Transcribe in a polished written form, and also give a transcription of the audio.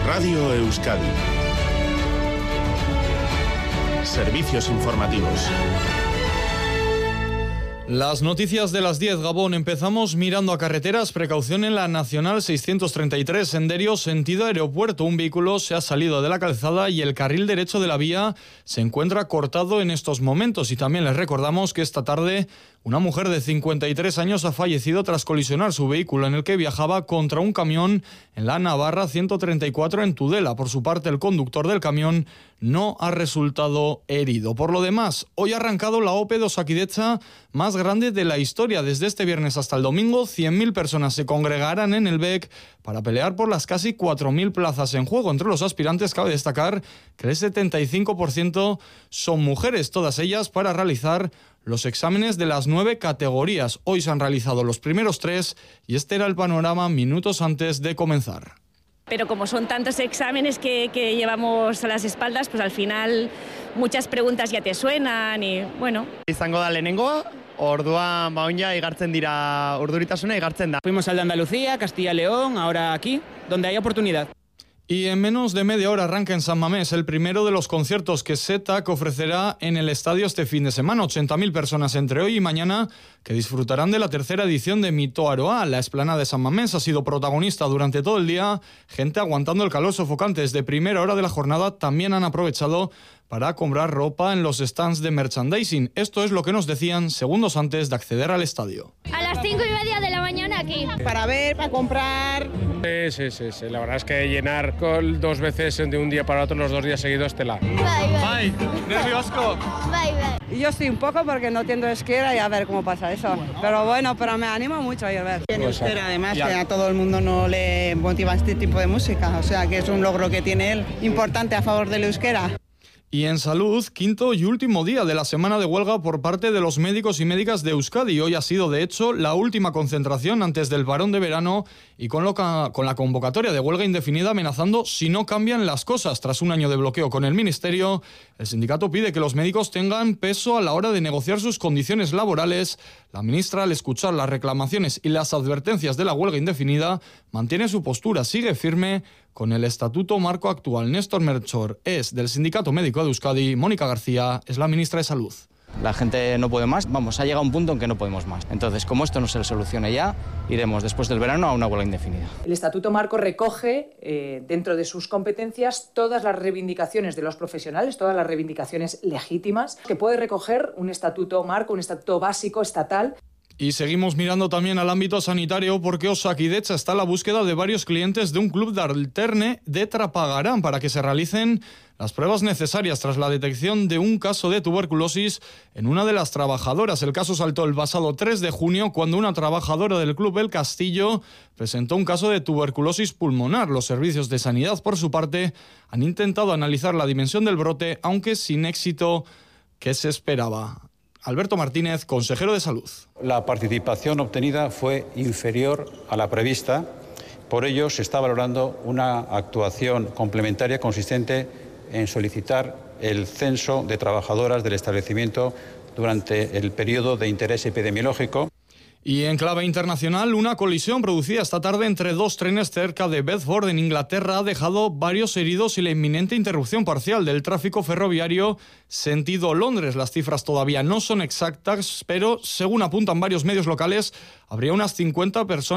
Radio Euskadi. Servicios informativos. Las noticias de las 10, Gabón. Empezamos mirando a carreteras. Precaución en la Nacional 633, Senderio, sentido aeropuerto. Un vehículo se ha salido de la calzada y el carril derecho de la vía se encuentra cortado en estos momentos. Y también les recordamos que esta tarde una mujer de 53 años ha fallecido tras colisionar su vehículo en el que viajaba contra un camión en la Navarra 134 en Tudela. Por su parte, el conductor del camión no ha resultado herido. Por lo demás, hoy ha arrancado la OPE de Osakidetza más grande de la historia. Desde este viernes hasta el domingo, 100.000 personas se congregarán en el BEC para pelear por las casi 4.000 plazas en juego. Entre los aspirantes cabe destacar que el 75% son mujeres, todas ellas para realizar los exámenes de las 9 categorías. Hoy se han realizado los primeros 3 y este era el panorama minutos antes de comenzar. Pero como son tantos exámenes que llevamos a las espaldas, pues al final muchas preguntas ya te suenan y bueno. Izango da lehenengoa, orduan oina igartzen dira, urduritasuna igartzen da. Fuimos al de Andalucía, Castilla y León, ahora aquí, donde hay oportunidad. Y en menos de media hora arranca en San Mamés el primero de los conciertos que SETAC ofrecerá en el estadio este fin de semana. 80.000 personas entre hoy y mañana que disfrutarán de la tercera edición de Mito Aroa. La explanada de San Mamés ha sido protagonista durante todo el día. Gente aguantando el calor sofocante desde primera hora de la jornada también han aprovechado para comprar ropa en los stands de merchandising. Esto es lo que nos decían segundos antes de acceder al estadio. A las 5:30 de la mañana aquí. Para ver, para comprar. Sí. La verdad es que llenar con 2 veces de un día para otro, los 2 días seguidos, tela. Bai, nerviosco. Bye. Yo sí, un poco porque no entiendo euskera y a ver cómo pasa eso. Pero bueno, me anima mucho a ir a ver. En euskera, además, que a todo el mundo no le motiva este tipo de música. O sea, que es un logro que tiene él importante a favor del euskera. Y en salud, quinto y último día de la semana de huelga por parte de los médicos y médicas de Euskadi. Hoy ha sido, de hecho, la última concentración antes del parón de verano y con la convocatoria de huelga indefinida amenazando si no cambian las cosas. Tras un año de bloqueo con el Ministerio, el sindicato pide que los médicos tengan peso a la hora de negociar sus condiciones laborales. La ministra, al escuchar las reclamaciones y las advertencias de la huelga indefinida, mantiene su postura, sigue firme con el estatuto marco actual. Néstor Melchor es del Sindicato Médico de Euskadi, Mónica García es la ministra de Salud. La gente no puede más, ha llegado un punto en que no podemos más. Entonces, como esto no se solucione ya, iremos después del verano a una huelga indefinida. El Estatuto Marco recoge dentro de sus competencias todas las reivindicaciones de los profesionales, todas las reivindicaciones legítimas que puede recoger un Estatuto Marco, un Estatuto Básico estatal. Y seguimos mirando también al ámbito sanitario porque Osakidetza está a la búsqueda de varios clientes de un club de alterne de Trapagarán para que se realicen las pruebas necesarias tras la detección de un caso de tuberculosis en una de las trabajadoras. El caso saltó el pasado 3 de junio cuando una trabajadora del Club El Castillo presentó un caso de tuberculosis pulmonar. Los servicios de sanidad, por su parte, han intentado analizar la dimensión del brote, aunque sin éxito que se esperaba. Alberto Martínez, consejero de Salud. La participación obtenida fue inferior a la prevista. Por ello, se está valorando una actuación complementaria consistente en solicitar el censo de trabajadoras del establecimiento durante el periodo de interés epidemiológico. Y en clave internacional, una colisión producida esta tarde entre 2 trenes cerca de Bedford, en Inglaterra, ha dejado varios heridos y la inminente interrupción parcial del tráfico ferroviario sentido Londres. Las cifras todavía no son exactas, pero según apuntan varios medios locales, habría unas 50 personas